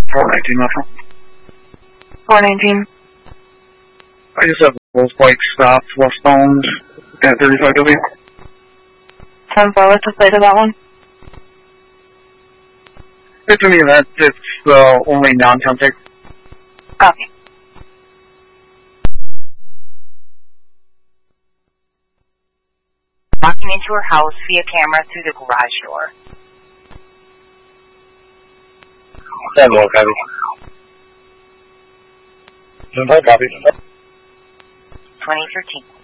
419 Metro. 419. I just have those bikes stopped westbound at 35W. 10-4, what's the plate of that one? It's in the event it's the only non-tempting. Copy. Walking into her house via camera through the garage door. 10-4, copy. 10-4, copy. 2013.